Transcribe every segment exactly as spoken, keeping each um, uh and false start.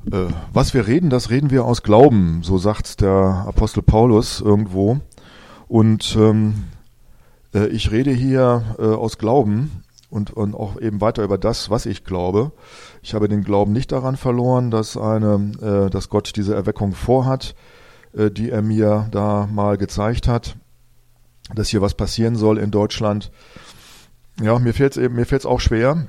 Äh, was wir reden, das reden wir aus Glauben, so sagt der Apostel Paulus irgendwo. Und ähm, äh, ich rede hier äh, aus Glauben und, und auch eben weiter über das, was ich glaube. Ich habe den Glauben nicht daran verloren, dass, eine, äh, dass Gott diese Erweckung vorhat, äh, die er mir da mal gezeigt hat, dass hier was passieren soll in Deutschland. Ja, mir fällt es eben, mir fällt es auch schwer,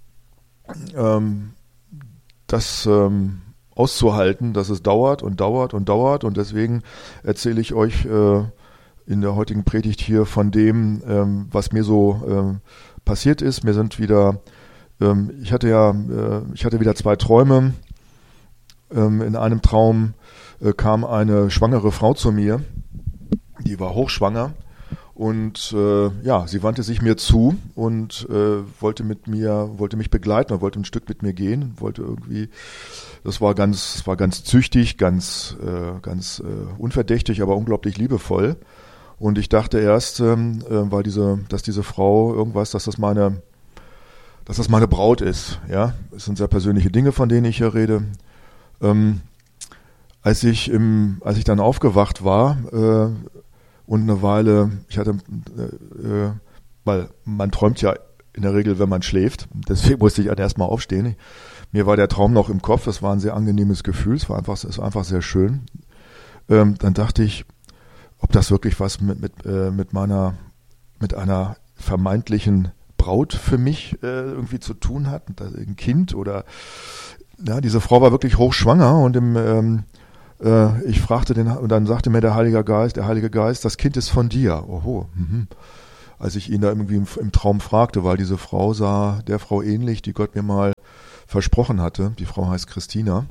ähm, das ähm, auszuhalten, dass es dauert und dauert und dauert, und deswegen erzähle ich euch äh, in der heutigen Predigt hier von dem, ähm, was mir so ähm, passiert ist. Mir sind wieder, ähm, ich hatte ja, äh, ich hatte wieder zwei Träume. Ähm, in einem Traum äh, kam eine schwangere Frau zu mir, die war hochschwanger. Und äh, ja, sie wandte sich mir zu und äh, wollte mit mir, wollte mich begleiten, und wollte ein Stück mit mir gehen, wollte irgendwie, das war ganz, das war ganz züchtig, ganz, äh, ganz äh, unverdächtig, aber unglaublich liebevoll. Und ich dachte erst, ähm, äh, weil diese, dass diese Frau irgendwas, dass das meine, dass das meine Braut ist, ja, es sind sehr persönliche Dinge, von denen ich hier rede. Ähm, als ich im, als ich dann aufgewacht war, äh, und eine Weile, ich hatte, äh, weil man träumt ja in der Regel, wenn man schläft, deswegen musste ich erst mal aufstehen. Mir war der Traum noch im Kopf, es war ein sehr angenehmes Gefühl, es war einfach, es war einfach sehr schön. Ähm, dann dachte ich, ob das wirklich was mit, mit, äh, mit meiner, mit einer vermeintlichen Braut für mich äh, irgendwie zu tun hat, ein Kind oder, ja, diese Frau war wirklich hochschwanger, und im, ähm, ich fragte den, und dann sagte mir der Heilige Geist, der Heilige Geist, das Kind ist von dir. Oho. Mhm. Als ich ihn da irgendwie im, im Traum fragte, weil diese Frau sah der Frau ähnlich, die Gott mir mal versprochen hatte. Die Frau heißt Christina.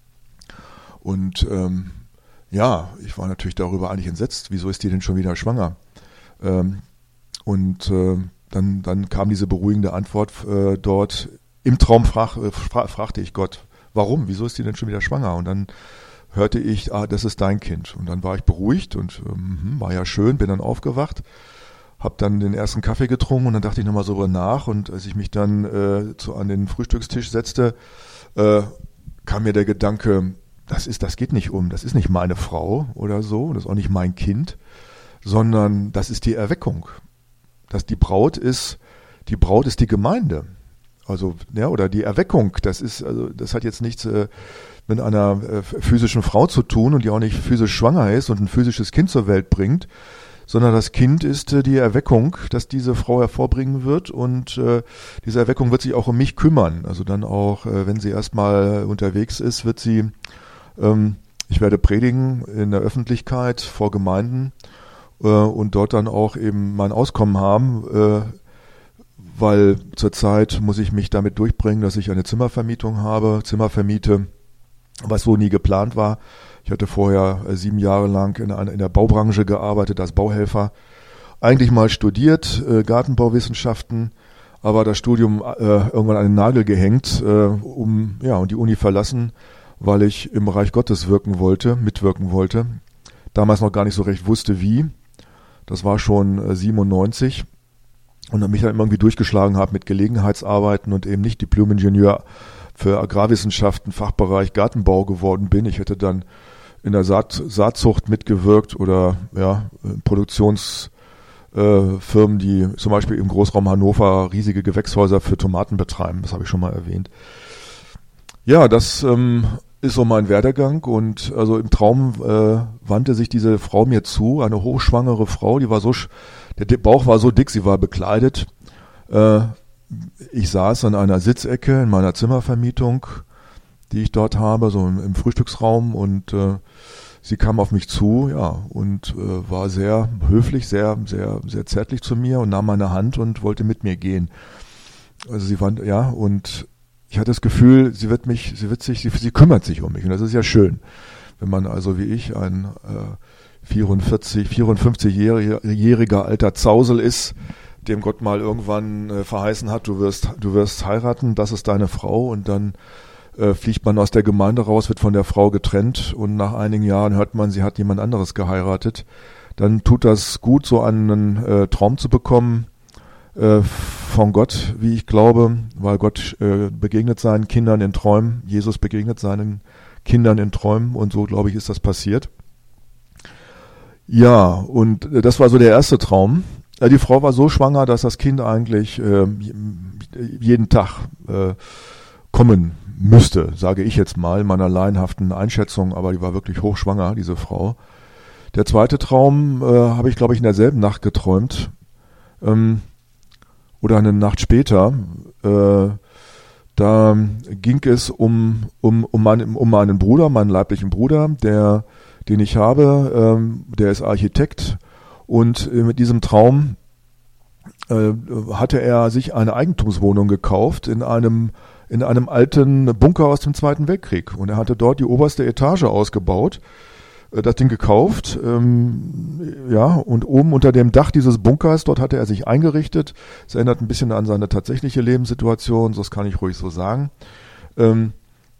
Und ähm, ja, ich war natürlich darüber eigentlich entsetzt. Wieso ist die denn schon wieder schwanger? Ähm, und äh, dann, dann kam diese beruhigende Antwort äh, dort. Im Traum frag, äh, fra- fragte ich Gott, warum? Wieso ist die denn schon wieder schwanger? Und dann hörte ich, ah, das ist dein Kind. Und dann war ich beruhigt und ähm, war ja schön, bin dann aufgewacht, habe dann den ersten Kaffee getrunken, und dann dachte ich nochmal so nach, und als ich mich dann äh, zu, an den Frühstückstisch setzte, äh, kam mir der Gedanke, das ist, das geht nicht um, das ist nicht meine Frau oder so, das ist auch nicht mein Kind, sondern das ist die Erweckung. Dass die Braut ist, die Braut ist die Gemeinde. Also, ja, oder die Erweckung, das ist, also, das hat jetzt nichts äh, mit einer äh, physischen Frau zu tun, und die auch nicht physisch schwanger ist und ein physisches Kind zur Welt bringt, sondern das Kind ist äh, die Erweckung, dass diese Frau hervorbringen wird, und äh, diese Erweckung wird sich auch um mich kümmern. Also dann auch, äh, wenn sie erstmal unterwegs ist, wird sie, ähm, ich werde predigen in der Öffentlichkeit vor Gemeinden äh, und dort dann auch eben mein Auskommen haben, äh, weil zurzeit muss ich mich damit durchbringen, dass ich eine Zimmervermietung habe, Zimmer vermiete, was so nie geplant war. Ich hatte vorher äh, sieben Jahre lang in, in der Baubranche gearbeitet als Bauhelfer, eigentlich mal studiert, äh, Gartenbauwissenschaften, aber das Studium äh, irgendwann an den Nagel gehängt, äh, um ja und die Uni verlassen, weil ich im Reich Gottes wirken wollte, mitwirken wollte. Damals noch gar nicht so recht wusste, wie. Das war schon äh, siebenundneunzig. Und dann mich dann irgendwie durchgeschlagen habe mit Gelegenheitsarbeiten und eben nicht Diplom-Ingenieur für Agrarwissenschaften, Fachbereich Gartenbau geworden bin. Ich hätte dann in der Saat, Saatzucht mitgewirkt oder ja, Produktionsfirmen, äh, die zum Beispiel im Großraum Hannover riesige Gewächshäuser für Tomaten betreiben. Das habe ich schon mal erwähnt. Ja, das ähm, ist so mein Werdegang, und also im Traum äh, wandte sich diese Frau mir zu, eine hochschwangere Frau, die war so, der Bauch war so dick, sie war bekleidet. Äh, ich saß an einer Sitzecke in meiner Zimmervermietung, die ich dort habe, so im, im Frühstücksraum, und äh, sie kam auf mich zu, ja, und äh, war sehr höflich, sehr, sehr, sehr zärtlich zu mir und nahm meine Hand und wollte mit mir gehen. Also sie war, ja, und ich hatte das Gefühl, sie wird mich, sie wird sich, sie, sie kümmert sich um mich, und das ist ja schön, wenn man also wie ich ein äh, vierundvierzig, vierundfünfzigjähriger alter Zausel ist, dem Gott mal irgendwann äh, verheißen hat, du wirst, du wirst heiraten, das ist deine Frau, und dann äh, fliegt man aus der Gemeinde raus, wird von der Frau getrennt, und nach einigen Jahren hört man, sie hat jemand anderes geheiratet. Dann tut das gut, so einen äh, Traum zu bekommen, äh, von Gott, wie ich glaube, weil Gott äh, begegnet seinen Kindern in Träumen, Jesus begegnet seinen Kindern in Träumen und so, glaube ich, ist das passiert. Ja, und äh, das war so der erste Traum. Äh, die Frau war so schwanger, dass das Kind eigentlich äh, jeden Tag äh, kommen müsste, sage ich jetzt mal, in meiner laienhaften Einschätzung, aber die war wirklich hochschwanger, diese Frau. Der zweite Traum äh, habe ich, glaube ich, in derselben Nacht geträumt. Ähm, oder eine Nacht später. Äh, da ging es um, um, um, meinen, um meinen Bruder, meinen leiblichen Bruder, der, den ich habe. Ähm, der ist Architekt. Und äh, mit diesem Traum äh, hatte er sich eine Eigentumswohnung gekauft in einem in einem alten Bunker aus dem Zweiten Weltkrieg. Und er hatte dort die oberste Etage ausgebaut, das Ding gekauft, ähm, ja, und oben unter dem Dach dieses Bunkers, dort hatte er sich eingerichtet. Es erinnert ein bisschen an seine tatsächliche Lebenssituation, das kann ich ruhig so sagen. Ähm,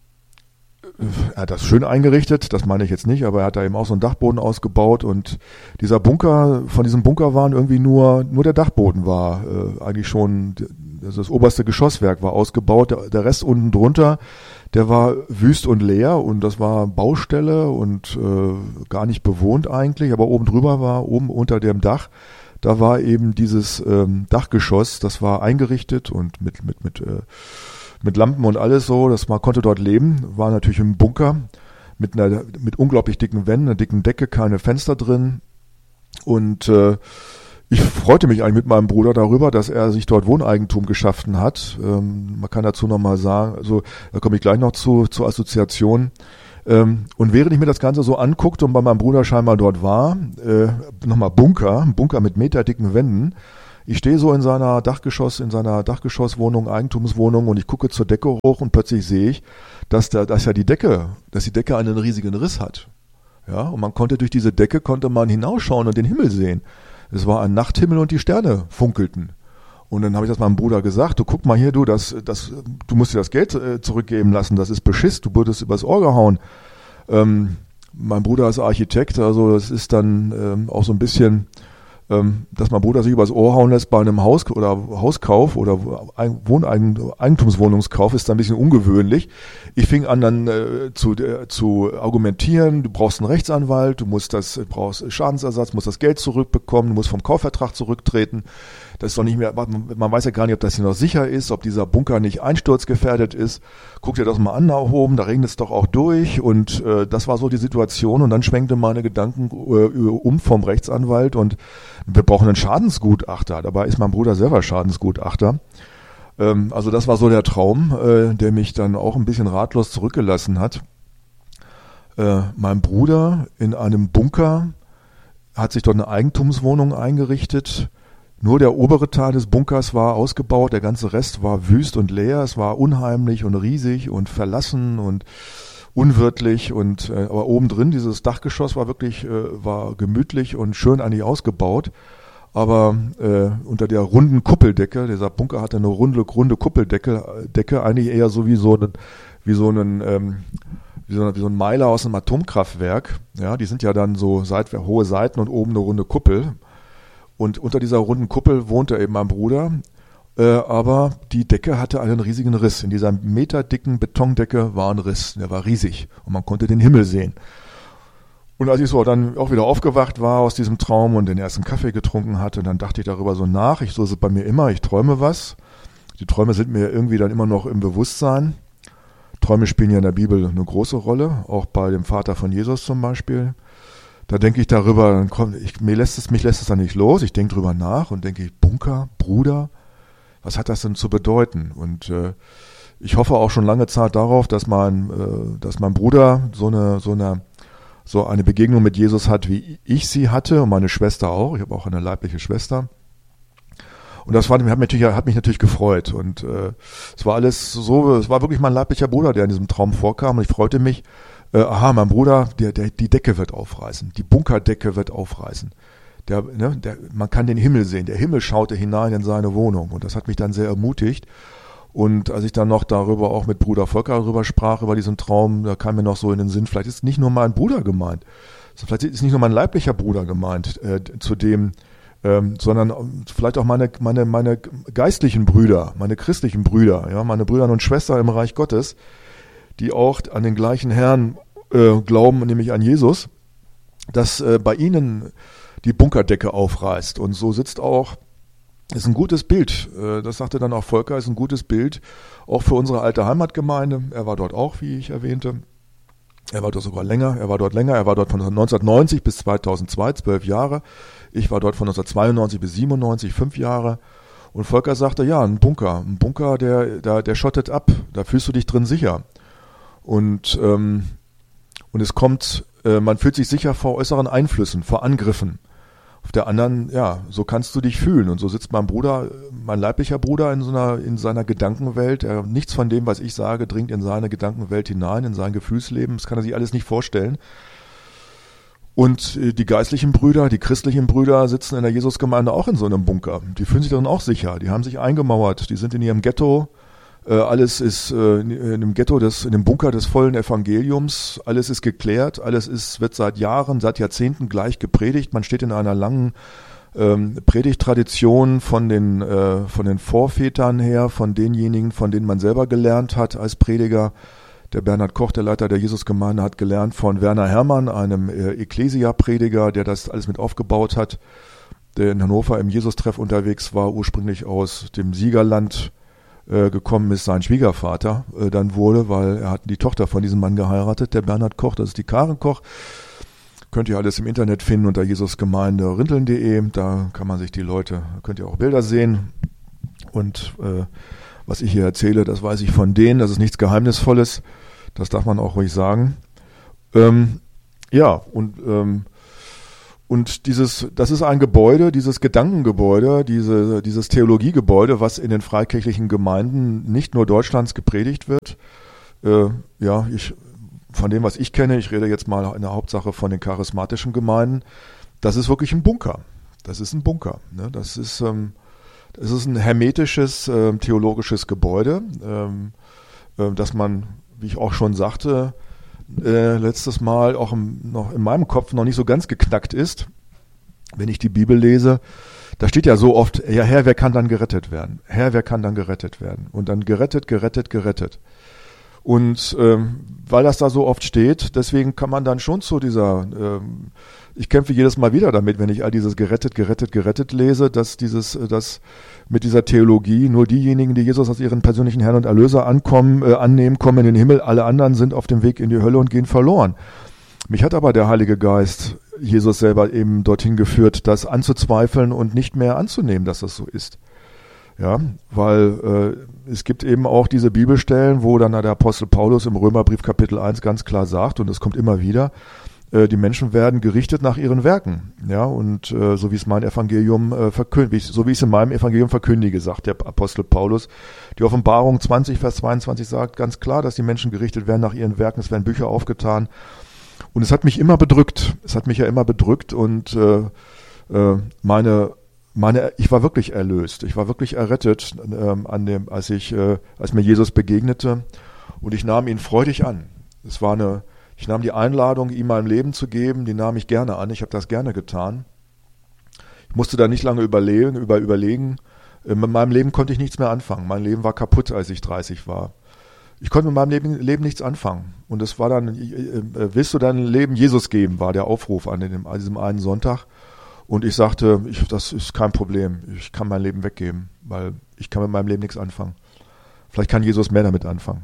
er hat das schön eingerichtet, das meine ich jetzt nicht, aber er hat da eben auch so einen Dachboden ausgebaut und dieser Bunker, von diesem Bunker waren irgendwie nur, nur der Dachboden war äh, eigentlich schon, also das oberste Geschosswerk war ausgebaut, der, der Rest unten drunter, der war wüst und leer und das war Baustelle und äh, gar nicht bewohnt eigentlich, aber oben drüber war, oben unter dem Dach, da war eben dieses ähm, Dachgeschoss, das war eingerichtet und mit, mit, mit, äh, mit Lampen und alles so, das man konnte dort leben, war natürlich im Bunker mit einer mit unglaublich dicken Wänden, einer dicken Decke, keine Fenster drin und äh, ich freute mich eigentlich mit meinem Bruder darüber, dass er sich dort Wohneigentum geschaffen hat. Ähm, man kann dazu nochmal sagen, also da komme ich gleich noch zu zur Assoziation. Ähm, und während ich mir das Ganze so anguckte und bei meinem Bruder scheinbar dort war, äh, nochmal Bunker, ein Bunker mit meterdicken Wänden. Ich stehe so in seiner Dachgeschoss, in seiner Dachgeschosswohnung, Eigentumswohnung und ich gucke zur Decke hoch und plötzlich sehe ich, dass da, dass ja die Decke, dass die Decke einen riesigen Riss hat. Ja, und man konnte durch diese Decke konnte man hinausschauen und den Himmel sehen. Es war ein Nachthimmel und die Sterne funkelten. Und dann habe ich das meinem Bruder gesagt, du guck mal hier, du, das, das, du musst dir das Geld äh, zurückgeben lassen, das ist Beschiss, du wurdest übers Ohr gehauen. Ähm, mein Bruder ist Architekt, also das ist dann ähm, auch so ein bisschen, ähm, dass mein Bruder sich übers Ohr hauen lässt bei einem Haus oder Hauskauf oder Wohneigentumswohnungskauf, ist dann ein bisschen ungewöhnlich. Ich fing an dann äh, zu, äh, zu argumentieren, du brauchst einen Rechtsanwalt, du musst das, du brauchst Schadensersatz, musst das Geld zurückbekommen, du musst vom Kaufvertrag zurücktreten. Das ist doch nicht mehr, man weiß ja gar nicht, ob das hier noch sicher ist, ob dieser Bunker nicht einsturzgefährdet ist. Guck dir das mal an da oben, da regnet es doch auch durch und äh, das war so die Situation und dann schwenkte meine Gedanken äh, um vom Rechtsanwalt und wir brauchen einen Schadensgutachter. Dabei ist mein Bruder selber Schadensgutachter. Ähm, also das war so der Traum, äh, der mich dann auch ein bisschen ratlos zurückgelassen hat. Äh, mein Bruder in einem Bunker hat sich dort eine Eigentumswohnung eingerichtet. Nur der obere Teil des Bunkers war ausgebaut, der ganze Rest war wüst und leer. Es war unheimlich und riesig und verlassen und unwirtlich und äh, aber oben drin dieses Dachgeschoss war wirklich äh, war gemütlich und schön eigentlich ausgebaut, aber äh, unter der runden Kuppeldecke, dieser Bunker hatte eine runde runde Kuppeldecke, Decke eigentlich eher so wie so ein wie so ein ähm, wie so, wie so ein Meiler aus einem Atomkraftwerk, ja, die sind ja dann so seit, hohe Seiten und oben eine runde Kuppel. Und unter dieser runden Kuppel wohnte eben mein Bruder, äh, aber die Decke hatte einen riesigen Riss. In dieser meterdicken Betondecke war ein Riss, der war riesig und man konnte den Himmel sehen. Und als ich so dann auch wieder aufgewacht war aus diesem Traum und den ersten Kaffee getrunken hatte, dann dachte ich darüber so nach. Ich, so ist es bei mir immer, ich träume was. Die Träume sind mir irgendwie dann immer noch im Bewusstsein. Träume spielen ja in der Bibel eine große Rolle, auch bei dem Vater von Jesus zum Beispiel. Da denke ich darüber, dann kommt, ich, mir lässt es, mich lässt es dann nicht los. Ich denke drüber nach und denke, Bunker, Bruder, was hat das denn zu bedeuten? Und äh, ich hoffe auch schon lange Zeit darauf, dass mein, äh, dass mein Bruder so eine, so eine, so eine Begegnung mit Jesus hat, wie ich sie hatte und meine Schwester auch. Ich habe auch eine leibliche Schwester. Und das war, hat, mich natürlich, hat mich natürlich gefreut. Und äh, es war alles so, es war wirklich mein leiblicher Bruder, der in diesem Traum vorkam. Und ich freute mich, Äh, aha, mein Bruder, der, der, die Decke wird aufreißen, die Bunkerdecke wird aufreißen. Der, ne, der, man kann den Himmel sehen, der Himmel schaute hinein in seine Wohnung und das hat mich dann sehr ermutigt. Und als ich dann noch darüber auch mit Bruder Volker darüber sprach, über diesen Traum, da kam mir noch so in den Sinn, vielleicht ist nicht nur mein Bruder gemeint, vielleicht ist nicht nur mein leiblicher Bruder gemeint, äh, zu dem ähm, sondern vielleicht auch meine, meine, meine geistlichen Brüder, meine christlichen Brüder, ja, meine Brüder und Schwestern im Reich Gottes, die auch an den gleichen Herrn äh, glauben, nämlich an Jesus, dass äh, bei ihnen die Bunkerdecke aufreißt. Und so sitzt auch, ist ein gutes Bild, äh, das sagte dann auch Volker, ist ein gutes Bild, auch für unsere alte Heimatgemeinde. Er war dort auch, wie ich erwähnte. Er war dort sogar länger, er war dort länger, er war dort von neunzehnhundertneunzig bis zweitausendzwei, zwölf Jahre. Ich war dort von neunzehnhundertzweiundneunzig bis siebenundneunzig, fünf Jahre. Und Volker sagte, ja, ein Bunker, ein Bunker, der, der, der schottet ab, da fühlst du dich drin sicher. Und, ähm, und es kommt, äh, man fühlt sich sicher vor äußeren Einflüssen, vor Angriffen. Auf der anderen, ja, so kannst du dich fühlen. Und so sitzt mein Bruder, mein leiblicher Bruder in so einer, in seiner Gedankenwelt. Er, nichts von dem, was ich sage, dringt in seine Gedankenwelt hinein, in sein Gefühlsleben. Das kann er sich alles nicht vorstellen. Und die geistlichen Brüder, die christlichen Brüder sitzen in der Jesusgemeinde auch in so einem Bunker. Die fühlen sich darin auch sicher. Die haben sich eingemauert. Die sind in ihrem Ghetto. Alles ist in dem Ghetto, des, in dem Bunker des vollen Evangeliums. Alles ist geklärt. Alles ist, wird seit Jahren, seit Jahrzehnten gleich gepredigt. Man steht in einer langen ähm, Predigttradition von den, äh, von den Vorvätern her, von denjenigen, von denen man selber gelernt hat als Prediger. Der Bernhard Koch, der Leiter der Jesusgemeinde, hat gelernt von Werner Herrmann, einem äh, Ekklesia-Prediger, der das alles mit aufgebaut hat, der in Hannover im Jesus-Treff unterwegs war, ursprünglich aus dem Siegerland gekommen ist, sein Schwiegervater äh, dann wurde, weil er hat die Tochter von diesem Mann geheiratet, der Bernhard Koch, das ist die Karen Koch. Könnt ihr alles im Internet finden unter Jesusgemeinde rinteln punkt de, da kann man sich die Leute, könnt ihr auch Bilder sehen. Und äh, was ich hier erzähle, das weiß ich von denen, das ist nichts Geheimnisvolles, das darf man auch ruhig sagen. Ähm, ja, und ähm, Und dieses, das ist ein Gebäude, dieses Gedankengebäude, diese, dieses Theologiegebäude, was in den freikirchlichen Gemeinden nicht nur Deutschlands gepredigt wird. Äh, ja, ich, von dem, was ich kenne, ich rede jetzt mal in der Hauptsache von den charismatischen Gemeinden, das ist wirklich ein Bunker. Das ist ein Bunker. Ne? Das ist, ähm, das ist ein hermetisches, äh, theologisches Gebäude, ähm, äh, das man, wie ich auch schon sagte, Äh, letztes Mal auch im, noch in meinem Kopf noch nicht so ganz geknackt ist, wenn ich die Bibel lese. Da steht ja so oft, ja Herr, wer kann dann gerettet werden? Herr, wer kann dann gerettet werden? Und dann gerettet, gerettet, gerettet. Und ähm, weil das da so oft steht, deswegen kann man dann schon zu dieser, ähm, ich kämpfe jedes Mal wieder damit, wenn ich all dieses gerettet, gerettet, gerettet lese, dass dieses, dass mit dieser Theologie nur diejenigen, die Jesus als ihren persönlichen Herrn und Erlöser ankommen, äh, annehmen, kommen in den Himmel, alle anderen sind auf dem Weg in die Hölle und gehen verloren. Mich hat aber der Heilige Geist, Jesus selber eben dorthin geführt, das anzuzweifeln und nicht mehr anzunehmen, dass das so ist. Ja, weil äh, es gibt eben auch diese Bibelstellen, wo dann der Apostel Paulus im Römerbrief Kapitel eins ganz klar sagt, und es kommt immer wieder, äh, die Menschen werden gerichtet nach ihren Werken. Ja, und äh, so wie es mein Evangelium äh, verkündigt, so wie ich es in meinem Evangelium verkündige, sagt der Apostel Paulus. Die Offenbarung zwanzig, Vers zweiundzwanzig sagt ganz klar, dass die Menschen gerichtet werden nach ihren Werken. Es werden Bücher aufgetan. Und es hat mich immer bedrückt. Es hat mich ja immer bedrückt und äh, äh, meine Meine, ich war wirklich erlöst, ich war wirklich errettet, ähm, an dem, als ich, äh, als mir Jesus begegnete, und ich nahm ihn freudig an. Es war eine, ich nahm die Einladung, ihm mein Leben zu geben, die nahm ich gerne an. Ich habe das gerne getan. Ich musste da nicht lange überlegen, über überlegen. Äh, mit meinem Leben konnte ich nichts mehr anfangen. Mein Leben war kaputt, als ich dreißig war. Ich konnte mit meinem Leben, Leben nichts anfangen. Und es war dann, äh, äh, willst du dein Leben Jesus geben, war der Aufruf an, dem, an diesem einen Sonntag. Und ich sagte, ich, das ist kein Problem, ich kann mein Leben weggeben, weil ich kann mit meinem Leben nichts anfangen. Vielleicht kann Jesus mehr damit anfangen.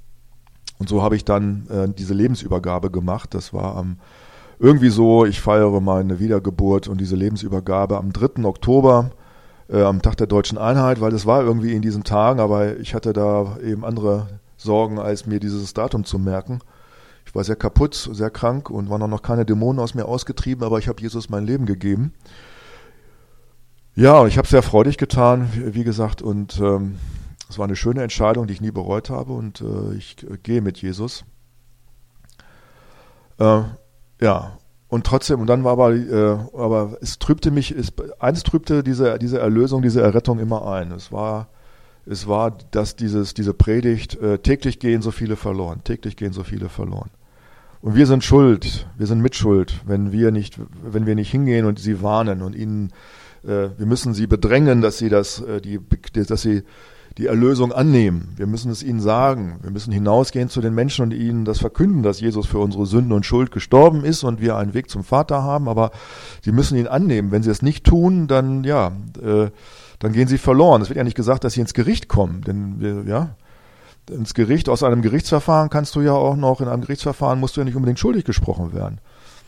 Und so habe ich dann äh, diese Lebensübergabe gemacht. Das war am, irgendwie so, ich feiere meine Wiedergeburt und diese Lebensübergabe am dritten Oktober, äh, am Tag der Deutschen Einheit, weil das war irgendwie in diesen Tagen, aber ich hatte da eben andere Sorgen, als mir dieses Datum zu merken. Ich war sehr kaputt, sehr krank und waren auch noch keine Dämonen aus mir ausgetrieben, aber ich habe Jesus mein Leben gegeben. Ja, ich habe es sehr freudig getan, wie, wie gesagt, und ähm, es war eine schöne Entscheidung, die ich nie bereut habe, und äh, ich äh, gehe mit Jesus. Äh, ja, und trotzdem, und dann war aber, äh, aber es trübte mich, es, eins trübte diese, diese Erlösung, diese Errettung immer ein. Es war, es war, dass dieses, diese Predigt, äh, täglich gehen so viele verloren, täglich gehen so viele verloren. Und wir sind schuld, wir sind mitschuld, wenn wir nicht, wenn wir nicht hingehen und sie warnen und ihnen äh, wir müssen sie bedrängen, dass sie das, äh, die, dass sie die Erlösung annehmen. Wir müssen es ihnen sagen. Wir müssen hinausgehen zu den Menschen und ihnen das verkünden, dass Jesus für unsere Sünden und Schuld gestorben ist und wir einen Weg zum Vater haben. Aber sie müssen ihn annehmen. Wenn sie es nicht tun, dann ja, äh, dann gehen sie verloren. Es wird ja nicht gesagt, dass sie ins Gericht kommen, denn wir, ja, ins Gericht, aus einem Gerichtsverfahren kannst du ja auch noch, in einem Gerichtsverfahren musst du ja nicht unbedingt schuldig gesprochen werden.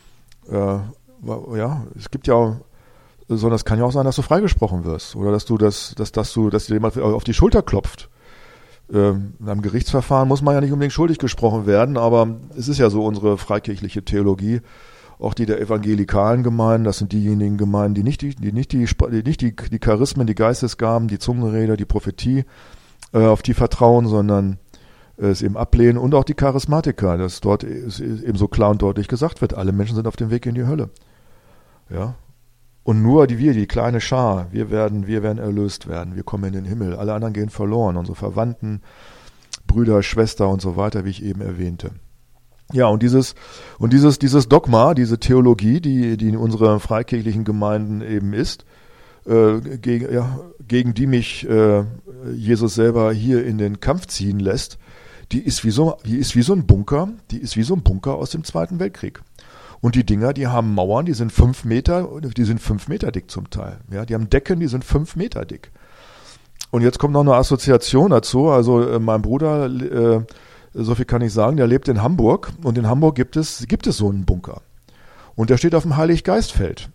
Äh, ja, es gibt ja, sondern es kann ja auch sein, dass du freigesprochen wirst oder dass du das, dass, dass du, dass dir jemand auf die Schulter klopft. Ähm, in einem Gerichtsverfahren muss man ja nicht unbedingt schuldig gesprochen werden, aber es ist ja so unsere freikirchliche Theologie, auch die der evangelikalen Gemeinden, das sind diejenigen Gemeinden, die nicht die, die nicht die, die nicht die, die Charismen, die Geistesgaben, die Zungenrede, die Prophetie, äh, auf die vertrauen, sondern äh, es eben ablehnen, und auch die Charismatiker, dass dort eben so klar und deutlich gesagt wird, alle Menschen sind auf dem Weg in die Hölle. Ja. Und nur die wir, die kleine Schar, wir werden, wir werden erlöst werden, wir kommen in den Himmel, alle anderen gehen verloren, unsere Verwandten, Brüder, Schwester und so weiter, wie ich eben erwähnte. Ja, und dieses, und dieses, dieses Dogma, diese Theologie, die, die in unseren freikirchlichen Gemeinden eben ist, äh, gegen, ja, gegen die mich äh, Jesus selber hier in den Kampf ziehen lässt, die ist wie so, die ist wie so ein Bunker, die ist wie so ein Bunker aus dem Zweiten Weltkrieg. Und die Dinger, die haben Mauern, die sind fünf Meter, die sind fünf Meter dick zum Teil. Ja, die haben Decken, die sind fünf Meter dick. Und jetzt kommt noch eine Assoziation dazu. Also äh, mein Bruder, äh, so viel kann ich sagen, der lebt in Hamburg, und in Hamburg gibt es, gibt es so einen Bunker. Und der steht auf dem Heiliggeistfeld.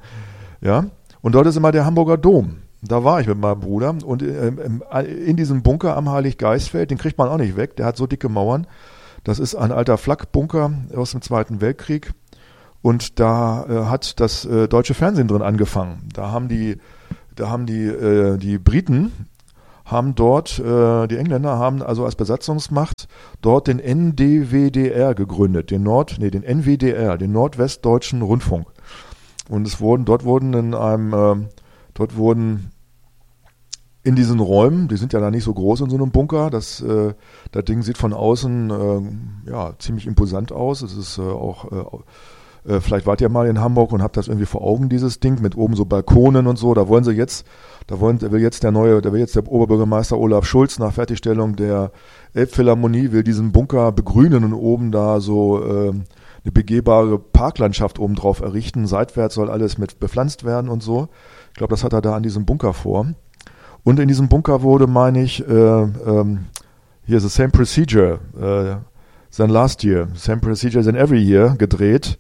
Ja, und dort ist immer der Hamburger Dom. Da war ich mit meinem Bruder, und äh, in diesem Bunker am Heiliggeistfeld, den kriegt man auch nicht weg, der hat so dicke Mauern. Das ist ein alter Flakbunker aus dem Zweiten Weltkrieg. Und da äh, hat das äh, deutsche Fernsehen drin angefangen. Da haben die, da haben die, äh, die Briten haben dort, äh, die Engländer haben also als Besatzungsmacht dort den N D W D R gegründet, den Nord, nee, den N W D R, den Nordwestdeutschen Rundfunk. Und es wurden, dort wurden in einem, äh, dort wurden in diesen Räumen, die sind ja da nicht so groß in so einem Bunker, das, äh, das Ding sieht von außen äh, ja ziemlich imposant aus. Es ist äh, auch äh, Vielleicht wart ihr mal in Hamburg und habt das irgendwie vor Augen, dieses Ding, mit oben so Balkonen und so. Da wollen sie jetzt, da wollen, da will jetzt der neue, da will jetzt der Oberbürgermeister Olaf Schulz nach Fertigstellung der Elbphilharmonie, will diesen Bunker begrünen und oben da so äh, eine begehbare Parklandschaft oben drauf errichten. Seitwärts soll alles mit bepflanzt werden und so. Ich glaube, das hat er da an diesem Bunker vor. Und in diesem Bunker wurde, meine ich, äh, ähm, hier the same procedure äh, than last year, same procedure than every year gedreht.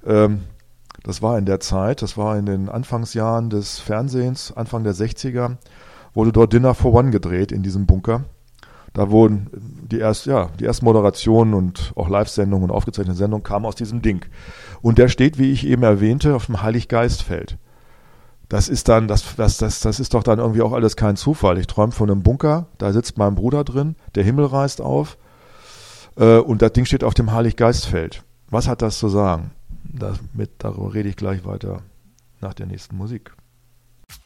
Das war in der Zeit, das war in den Anfangsjahren des Fernsehens, Anfang der sechziger, wurde dort Dinner for One gedreht in diesem Bunker. Da wurden die erst, ja, die ersten Moderationen und auch Live-Sendungen und aufgezeichnete Sendungen kamen aus diesem Ding. Und der steht, wie ich eben erwähnte, auf dem Heiliggeistfeld. Das ist dann, das, das, das, das ist doch dann irgendwie auch alles kein Zufall. Ich träume von einem Bunker, da sitzt mein Bruder drin, der Himmel reißt auf, äh, und das Ding steht auf dem Heiliggeistfeld. Was hat das zu sagen? Damit, darüber rede ich gleich weiter nach der nächsten Musik.